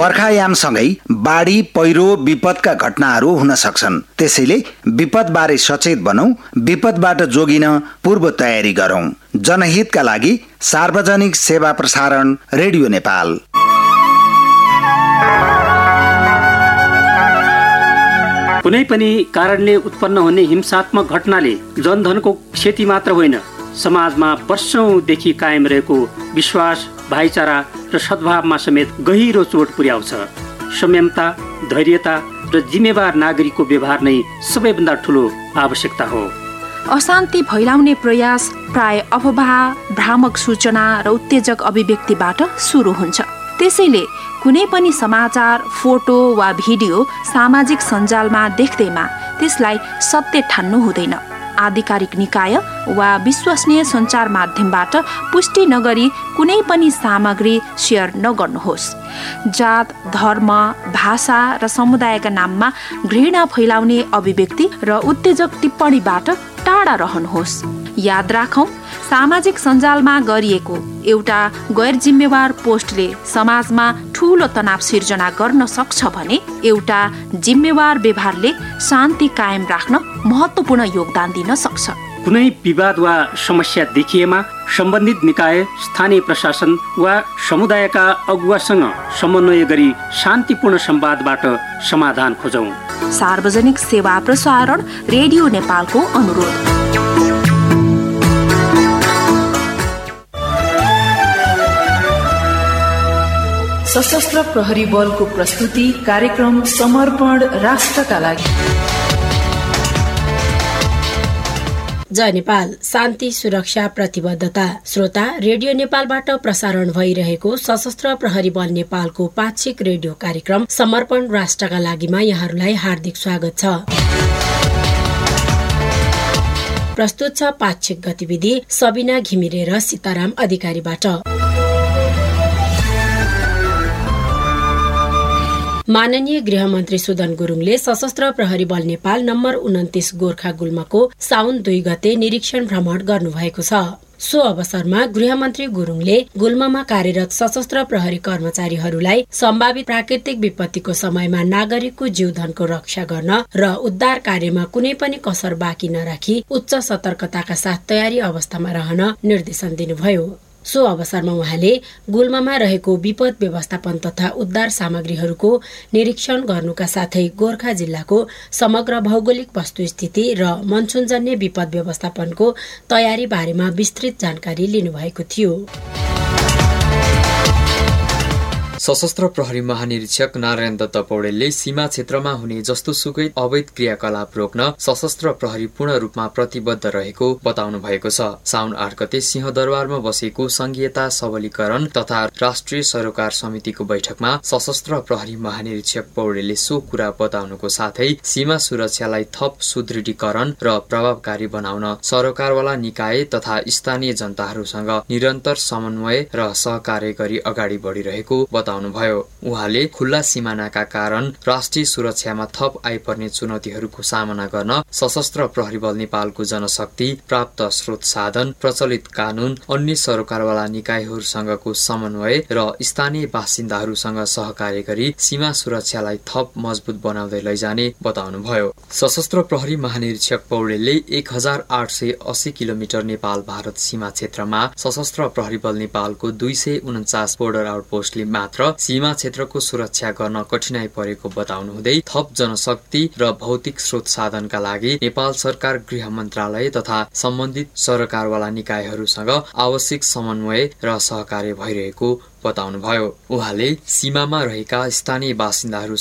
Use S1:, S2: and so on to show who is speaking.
S1: बर्खायामसँगै बाढी पहिरो विपदका घटनाहरू हुन सक्छन्। त्यसैले विपदबारे सचेत बनौं, विपदबाट जोगिन पूर्व तयारी गरौं। जनहितका लागि सार्वजनिक सेवा प्रसारण रेडियो नेपाल।
S2: कुनै पनि कारणले उत्पन्न हुने हिंसात्मक घटनाले जनधनको क्षति मात्र होइन, समाजमा वर्षौंदेखि कायम रहेको विश्वास, भाइचारा र सद्भावमा समेत गहिरो चोट पुर्याउँछ। संयमता, धैर्यता र जिम्मेवार नागरिकको व्यवहार नै सबैभन्दा ठूलो आवश्यकता हो।
S3: अशान्ति फैलाउने प्रयास प्राय अफवाह, भ्रामक सूचना र उत्तेजक अभिव्यक्तिबाट सुरु हुन्छ। त्यसैले कुनै पनि समाचार, फोटो वा भिडियो सामाजिक सञ्जालमा देख्दैमा त्यसलाई सत्य ठान्नु हुँदैन। आधिकारिक निकाय वा विश्वसनीय सञ्चार माध्यमबाट पुष्टि नगरी कुनै पनि सामग्री सेयर नगर्नुहोस्। जात, धर्म, भाषा र समुदायका नाममा घृणा फैलाउने अभिव्यक्ति र उत्तेजक टिप्पणीबाट टाढा रहनुहोस्। याद राखौं, सामाजिक सञ्जालमा गरिएको एउटा गैर जिम्मेवार पोस्टले समाजमा ठूलो तनाव सिर्जना गर्न सक्छ भने एउटा जिम्मेवार व्यवहारले शान्ति कायम राख्न महत्त्वपूर्ण योगदान दिन सक्छ।
S2: कुनै विवाद वा समस्या देखिएमा सम्बन्धित निकाय, स्थानीय प्रशासन वा समुदायका अगुवासँग समन्वय गरी शान्तिपूर्ण संवादबाट समाधान खोजौं।
S3: सार्वजनिक सेवा प्रसारण रेडियो नेपालको अनुरोध।
S4: सशस्त्र प्रहरी बलको प्रस्तुति कार्यक्रम समर्पण राष्ट्रका लागि।
S5: जय नेपाल, शान्ति सुरक्षा प्रतिबद्धता। श्रोता, रेडियो नेपालबाट प्रसारण भइरहेको सशस्त्र प्रहरी बल नेपालको पाक्षिक रेडियो कार्यक्रम समर्पण राष्ट्रका लागिमा यहाँहरूलाई हार्दिक स्वागत छ। प्रस्तुत छ पाक्षिक गतिविधि सबिना घिमिरे र सीताराम अधिकारीबाट। माननीय गृहमन्त्री सुदन गुरुङले सशस्त्र प्रहरी बल नेपाल नम्बर 29 गोर्खा गुल्मको साउन 2 गते निरीक्षण भ्रमण गर्नुभएको छ। सो अवसरमा गृहमन्त्री गुरुङले गुल्ममा कार्यरत सशस्त्र प्रहरी कर्मचारीहरूलाई सम्भावित प्राकृतिक विपत्तिको समयमा नागरिकको जीवधनको रक्षा गर्न र उद्धार कार्यमा कुनै पनि कसर बाँकी नराखी उच्च सतर्कताका साथ तयारी अवस्थामा रहन निर्देशन दिनुभयो। सो अवसरमा उहाँले गुल्ममा रहेको विपद व्यवस्थापन तथा उद्धार सामग्रीहरूको निरीक्षण गर्नुका साथै गोर्खा जिल्लाको समग्र भौगोलिक वस्तुस्थिति र मनसुनजन्य विपद व्यवस्थापनको तयारी बारेमा विस्तृत जानकारी लिनुभएको थियो।
S6: सशस्त्र प्रहरी महानिरीक्षक नारायण दत्त पौडेलले सीमा क्षेत्रमा हुने जस्तो सुकै अवैध क्रियाकलाप रोक्न सशस्त्र प्रहरी पूर्ण रूपमा प्रतिबद्ध रहेको बताउनु भएको छ। साउन 8 गते सिंहदरबारमा बसेको संघीयता सबलीकरण तथा राष्ट्रिय सरोकार समितिको बैठकमा सशस्त्र प्रहरी महानिरीक्षक पौडेलले सो कुरा बताउनुको साथै सीमा सुरक्षालाई थप सुदृढीकरण र प्रभावकारी बनाउन सरोकारवाला निकाय तथा स्थानीय जनताहरूसँग निरन्तर समन्वय र सहकार्य गरी अगाडि बढिरहेको बताउनुभयो। उहाँले खुल्ला सिमानाका कारण राष्ट्रिय सुरक्षामा थप आइपर्ने चुनौतीहरूको सामना गर्न सशस्त्र प्रहरी बल नेपालको जनशक्ति, प्राप्त स्रोत साधन, प्रचलित कानून, अन्य सरोकारवाला निकायहरूसँगको समन्वय र स्थानीय बासिन्दाहरूसँग सहकार्य गरी सीमा सुरक्षालाई थप मजबुत बनाउँदै लैजाने बताउनुभयो। सशस्त्र प्रहरी महानिरीक्षक पौडेलले 1880 किलोमिटर नेपाल भारत सीमा क्षेत्रमा सशस्त्र प्रहरी बल नेपालको 249 बोर्डर आउटपोस्टले मात्र सीमा क्षेत्रको सुरक्षा गर्न कठिनाई परेको बताउनुहुँदै थप जनशक्ति र भौतिक स्रोत साधनका लागि नेपाल सरकार गृह मन्त्रालय तथा सम्बन्धित सरकारवाला निकायहरूसँग आवश्यक समन्वय र सहकार्य भइरहेको बताउनुभयो। उहाँले सीमामा रहेका स्थानीय बासिन्दाहरू